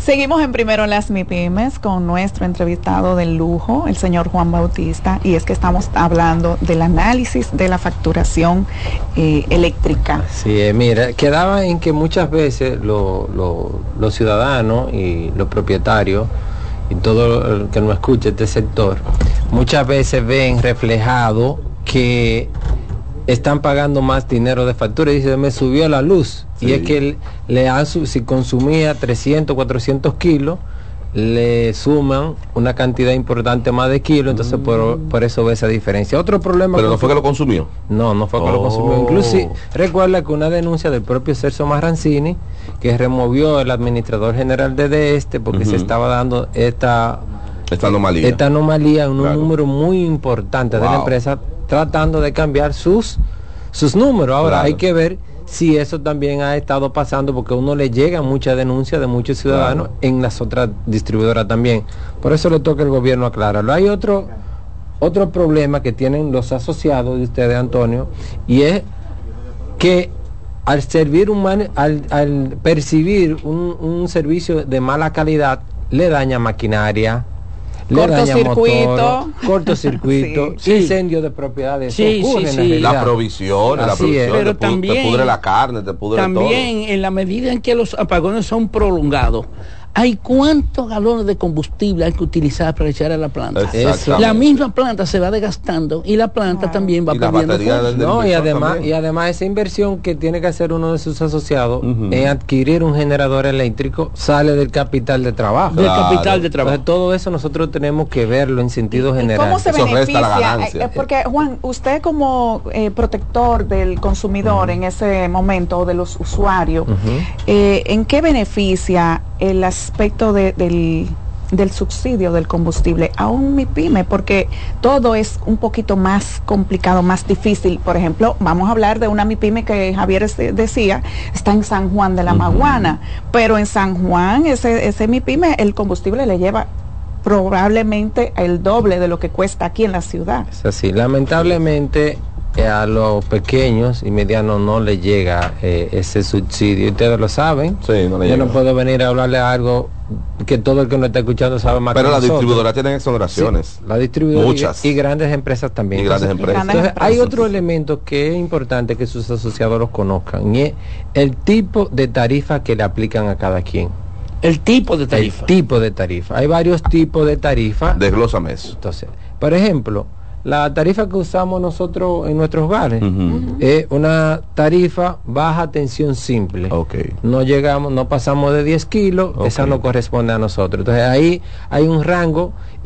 Seguimos en Primero las MIPYMES con nuestro entrevistado de lujo, el señor Juan Bautista, y es que estamos hablando del análisis de la facturación eléctrica. Sí, mira, quedaba en que muchas veces los ciudadanos y los propietarios y todo el que nos escuche este sector, muchas veces ven reflejado que están pagando más dinero de factura y dicen, me subió la luz. Sí. Y es que si consumía 300, 400 kilos, le suman una cantidad importante más de kilos, entonces por eso ve esa diferencia. Otro problema... ¿Pero no fue que lo consumió? No fue que lo consumió. Incluso recuerda que una denuncia del propio Celso Marrancini, que removió el administrador general de este, porque se estaba dando esta anomalía en un número muy importante de la empresa, tratando de cambiar sus números. Ahora hay que ver si eso también ha estado pasando, porque a uno le llega mucha denuncia de muchos ciudadanos en las otras distribuidoras también. Por eso le toca al gobierno aclararlo. Hay otro problema que tienen los asociados de ustedes, Antonio, y es que al percibir un servicio de mala calidad, le daña maquinaria, cortocircuito, sí. Incendio de propiedades, la provisión, pero también te pudre la carne, te pudre también todo. En la medida en que los apagones son prolongados, hay cuántos galones de combustible hay que utilizar para echar a la planta. La misma planta se va desgastando y la planta también va perdiendo. Y además esa inversión que tiene que hacer uno de sus asociados en adquirir un generador eléctrico sale del capital de trabajo. Entonces, todo eso nosotros tenemos que verlo en sentido general. ¿Cómo se beneficia? La ganancia. Porque Juan, usted como protector del consumidor en ese momento, o de los usuarios, ¿en qué beneficia el aspecto del subsidio del combustible a un MIPYME? Porque todo es un poquito más complicado, más difícil. Por ejemplo, vamos a hablar de una MIPYME que Javier decía, está en San Juan de la Maguana, pero en San Juan ese MIPYME, el combustible le lleva probablemente el doble de lo que cuesta aquí en la ciudad. Es así, lamentablemente a los pequeños y medianos no les llega ese subsidio, ustedes lo saben. Yo no puedo venir a hablarle algo que todo el que nos está escuchando sabe más. Pero las distribuidoras tienen exoneraciones. La distribuidora y grandes empresas también. Entonces, hay otro elemento que es importante que sus asociados los conozcan, y es el tipo de tarifa que le aplican a cada quien. El tipo de tarifa. Hay varios tipos de tarifa. Desglósame eso. Entonces, por ejemplo, la tarifa que usamos nosotros en nuestros hogares es una tarifa baja tensión simple. No pasamos de 10 kilos, esa no corresponde a nosotros. Entonces ahí hay un rango